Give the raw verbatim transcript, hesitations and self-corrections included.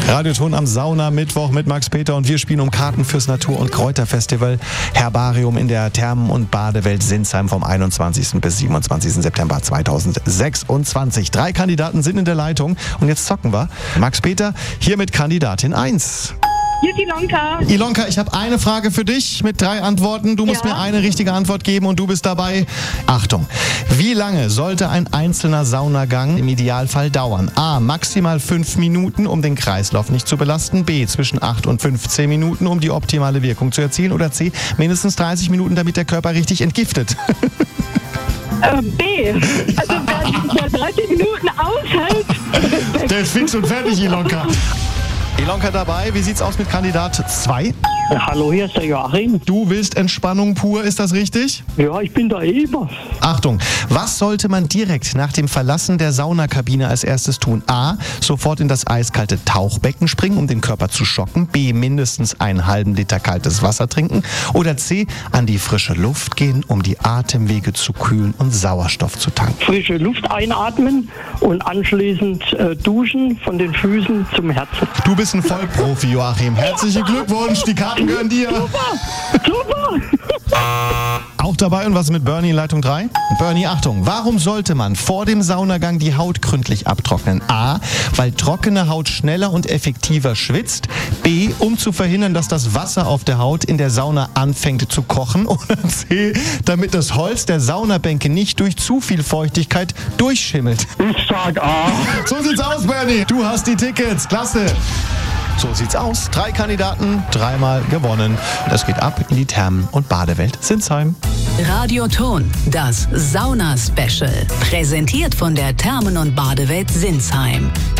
Radioton am Sauna-Mittwoch mit Max Peter und wir spielen um Karten fürs Natur- und Kräuterfestival Herbarium in der Thermen- und Badewelt Sinsheim vom einundzwanzigsten bis siebenundzwanzigsten September zweitausendsechsundzwanzig. Drei Kandidaten sind in der Leitung und jetzt zocken wir. Max Peter, hier mit Kandidatin eins. Hier ist Ilonka. Ilonka, ich habe eine Frage für dich mit drei Antworten. Du musst Ja. mir eine richtige Antwort geben und du bist dabei. Achtung, wie lange sollte ein einzelner Saunagang im Idealfall dauern? A, maximal fünf Minuten, um den Kreislauf nicht zu belasten. B, zwischen acht und fünfzehn Minuten, um die optimale Wirkung zu erzielen. Oder C, mindestens dreißig Minuten, damit der Körper richtig entgiftet. Äh, B. Also wer, wer dreißig Minuten aushält. Der ist fix und fertig, Ilonka. Ilonka dabei, wie sieht's aus mit Kandidat zwei? Hallo, hier ist der Joachim. Du willst Entspannung pur, ist das richtig? Ja, ich bin da immer. Achtung, was sollte man direkt nach dem Verlassen der Saunakabine als erstes tun? A, sofort in das eiskalte Tauchbecken springen, um den Körper zu schocken. B, mindestens einen halben Liter kaltes Wasser trinken. Oder C, an die frische Luft gehen, um die Atemwege zu kühlen und Sauerstoff zu tanken. Frische Luft einatmen und anschließend äh, duschen von den Füßen zum Herzen. Du bist ein Vollprofi, Joachim. Herzlichen Glückwunsch, die Karten gehören dir. Super! Auch dabei und was ist mit Bernie in Leitung drei? Bernie, Achtung, warum sollte man vor dem Saunagang die Haut gründlich abtrocknen? A, weil trockene Haut schneller und effektiver schwitzt. B, um zu verhindern, dass das Wasser auf der Haut in der Sauna anfängt zu kochen. Oder C, damit das Holz der Saunabänke nicht durch zu viel Feuchtigkeit durchschimmelt. Ich sag A. So sieht's aus, Bernie. Du hast die Tickets. Klasse. So sieht's aus. Drei Kandidaten, dreimal gewonnen. Das geht ab in die Thermen- und Badewelt Sinsheim. Radioton, das Sauna-Special. Präsentiert von der Thermen- und Badewelt Sinsheim.